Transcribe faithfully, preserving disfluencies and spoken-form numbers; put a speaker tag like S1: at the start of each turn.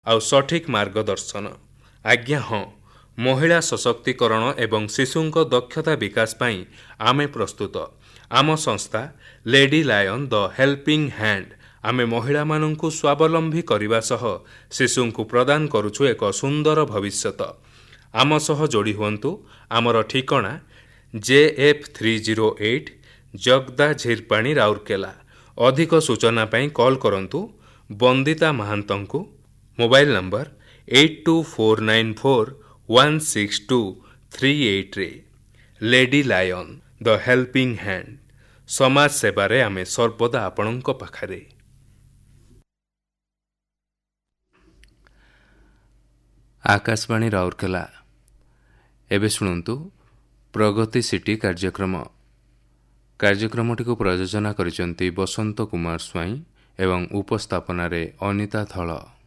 S1: ଆଉ ସଠିକ୍ ମାର୍ଗଦର୍ଶନ। ଆଜ୍ଞା ହଁ, ମହିଳା ସଶକ୍ତିକରଣ ଏବଂ ଶିଶୁଙ୍କ ଦକ୍ଷତା ବିକାଶ ପାଇଁ ଆମେ ପ୍ରସ୍ତୁତ। ଆମ ସଂସ୍ଥା ଲେଡି ଲାୟନ୍ ଦ ହେଲ୍ପିଂ ହ୍ୟାଣ୍ଡ ଆମେ ମହିଳାମାନଙ୍କୁ ସ୍ୱାବଲମ୍ବୀ କରିବା ସହ ଶିଶୁଙ୍କୁ ପ୍ରଦାନ କରୁଛୁ ଏକ ସୁନ୍ଦର ଭବିଷ୍ୟତ। ଆମ ସହ ଯୋଡ଼ି ହୁଅନ୍ତୁ। ଆମର ଠିକଣା ଜେ F three zero eight Jagda Jhirpani Rourkela. ଅଧିକ ସୂଚନା ପାଇଁ କଲ୍ କରନ୍ତୁ Bandita ମହାନ୍ତଙ୍କୁ। Mobile number eight two four nine four one six two three ଏଇଟ୍ରେ। Lady lion ଦ ହେଲ୍ପିଂ ହ୍ୟାଣ୍ଡ, ସମାଜ ସେବାରେ ଆମେ ସର୍ବଦା ଆପଣଙ୍କ ପାଖରେ। ଆକାଶବାଣୀ ରାଉରକେଲା। ଏବେ ଶୁଣନ୍ତୁ ପ୍ରଗତି ସିଟି କାର୍ଯ୍ୟକ୍ରମ। କାର୍ଯ୍ୟକ୍ରମଟିକୁ ପ୍ରଯୋଜନା କରିଛନ୍ତି ବସନ୍ତ କୁମାର ସ୍ୱାଇଁ ଏବଂ ଉପସ୍ଥାପନାରେ ଅନିତା ଧଳ।